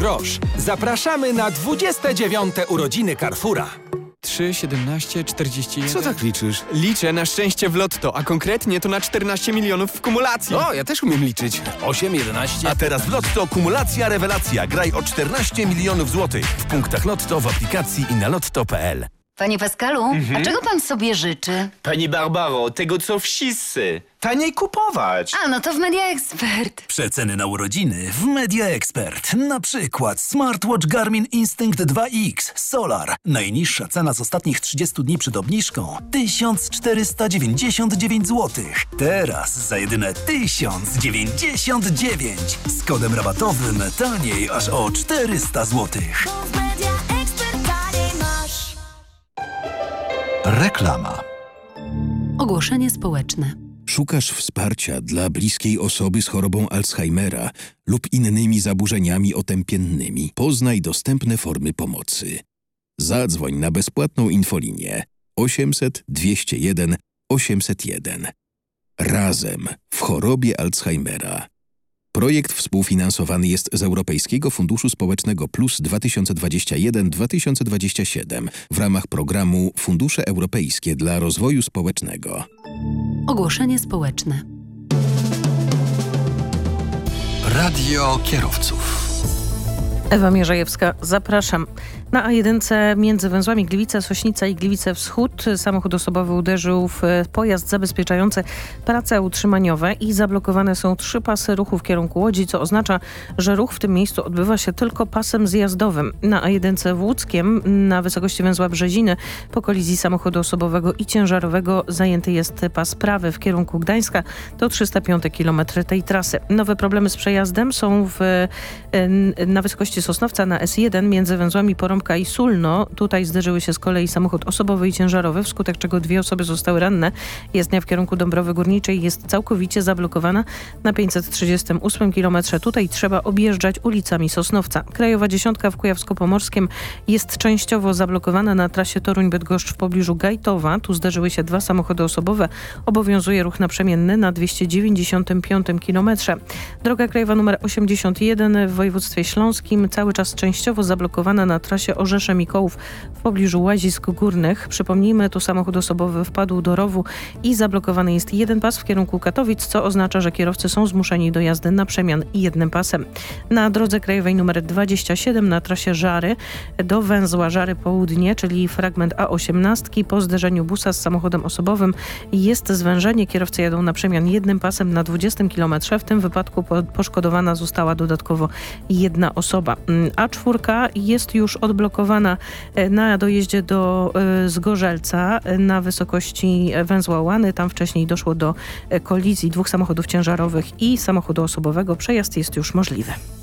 grosz. Zapraszamy na 29. urodziny Carrefoura. 3, 17, 41... Co tak liczysz? Liczę na szczęście w lotto, a konkretnie to na 14 milionów w kumulacji. O, ja też umiem liczyć. 8, 11... A teraz w Lotto kumulacja rewelacja. Graj o 14 milionów złotych. W punktach Lotto, w aplikacji i na lotto.pl. Panie Pascalu, a czego pan sobie życzy? Pani Barbaro, tego co wszyscy. Taniej kupować. A, no to w Media Expert. Przeceny na urodziny w Media Expert. Na przykład smartwatch Garmin Instinct 2X Solar. Najniższa cena z ostatnich 30 dni przed obniżką 1499 zł. Teraz za jedyne 1099. Z kodem rabatowym taniej aż o 400 zł. Reklama. Ogłoszenie społeczne. Szukasz wsparcia dla bliskiej osoby z chorobą Alzheimera lub innymi zaburzeniami otępiennymi? Poznaj dostępne formy pomocy. Zadzwoń na bezpłatną infolinię 800 201 801. Razem w chorobie Alzheimera. Projekt współfinansowany jest z Europejskiego Funduszu Społecznego Plus 2021-2027 w ramach programu Fundusze Europejskie dla Rozwoju Społecznego. Ogłoszenie społeczne. Radio kierowców. Ewa Mierzejewska, zapraszam. Na A1 między węzłami Gliwice-Sośnica i Gliwice-Wschód samochód osobowy uderzył w pojazd zabezpieczający prace utrzymaniowe i zablokowane są 3 pasy ruchu w kierunku Łodzi, co oznacza, że ruch w tym miejscu odbywa się tylko pasem zjazdowym. Na A1 w Łódzkiem na wysokości węzła Brzeziny po kolizji samochodu osobowego i ciężarowego zajęty jest pas prawy w kierunku Gdańska. To 305 km tej trasy. Nowe problemy z przejazdem są na wysokości Sosnowca na S1 między węzłami Porąbka i Sulno. Tutaj zderzyły się z kolei samochód osobowy i ciężarowy, wskutek czego 2 osoby zostały ranne. Jezdnia w kierunku Dąbrowy Górniczej jest całkowicie zablokowana na 538 km. Tutaj trzeba objeżdżać ulicami Sosnowca. Krajowa 10 w Kujawsko-Pomorskiem jest częściowo zablokowana na trasie Toruń-Bydgoszcz w pobliżu Gajtowa. Tu zderzyły się 2 samochody osobowe. Obowiązuje ruch naprzemienny na 295 km. Droga krajowa nr 81 w województwie śląskim cały czas częściowo zablokowana na trasie Orzesze-Mikołów w pobliżu Łazisk Górnych. Przypomnijmy, tu samochód osobowy wpadł do rowu i zablokowany jest 1 pas w kierunku Katowic, co oznacza, że kierowcy są zmuszeni do jazdy na przemian 1 pasem. Na drodze krajowej nr 27 na trasie Żary do węzła Żary Południe, czyli fragment A18 po zderzeniu busa z samochodem osobowym jest zwężenie. Kierowcy jadą na przemian 1 pasem na 20 km. W tym wypadku poszkodowana została dodatkowo 1 osoba. A4 jest już odblokowana na dojeździe do Zgorzelca na wysokości węzła Łany. Tam wcześniej doszło do kolizji 2 samochodów ciężarowych i samochodu osobowego. Przejazd jest już możliwy.